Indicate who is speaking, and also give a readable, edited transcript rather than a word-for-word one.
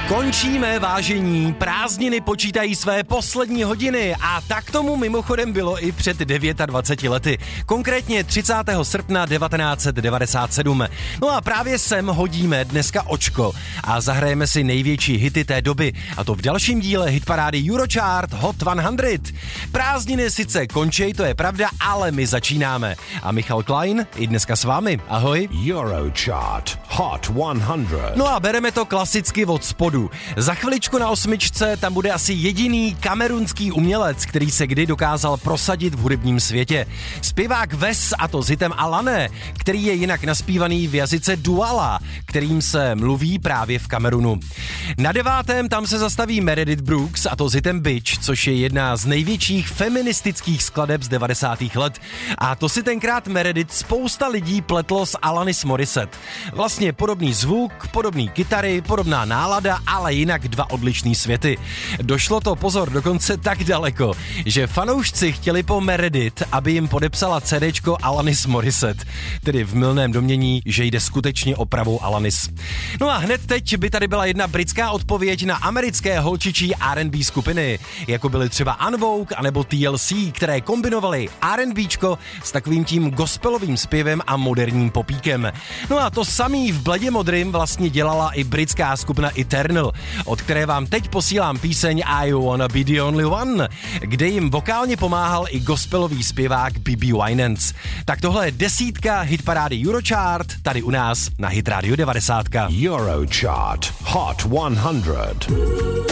Speaker 1: Končíme, vážení, prázdniny počítají své poslední hodiny a tak tomu mimochodem bylo i před 29 lety, konkrétně 30. srpna 1997. No a právě sem hodíme dneska očko a zahrajeme si největší hity té doby, a to v dalším díle hitparády Eurochart Hot 100. Prázdniny sice končí, to je pravda, ale my začínáme. A Michal Klein i dneska s vámi. Ahoj.
Speaker 2: Eurochart Hot 100.
Speaker 1: No a bereme to klasicky od spodu. Za chviličku na 8 tam bude asi jediný kamerunský umělec, který se kdy dokázal prosadit v hudebním světě. Zpěvák Wes, a to s hitem Alane, který je jinak naspívaný v jazyce Douala, kterým se mluví právě v Kamerunu. Na 9. tam se zastaví Meredith Brooks, a to s hitem Bitch, což je jedna z největších feministických skladeb z 90. let. A to si tenkrát Meredith spousta lidí pletlo s Alanis Morissette. Vlastně podobný zvuk, podobný kytary, podobná nálada, ale jinak dva odlišný světy. Došlo to, pozor, dokonce tak daleko, že fanoušci chtěli po Meredith, aby jim podepsala CDčko Alanis Morissette, tedy v mylném domnění, že jde skutečně o pravou Alanis. No a hned teď by tady byla jedna britská odpověď na americké holčičí R&B skupiny, jako byly třeba En Vogue anebo TLC, které kombinovaly R&Bčko s takovým tím gospelovým zpěvem a moderním popíkem. No a to samý v bledě modrým vlastně dělala i britská skupina Eternal, od které vám teď posílám píseň I Wanna Be The Only One, kde jim vokálně pomáhal i gospelový zpěvák Bibi Winans. Tak tohle je 10 hitparády Eurochart, tady u nás na Hit Radio 90.
Speaker 2: Eurochart Hot 100.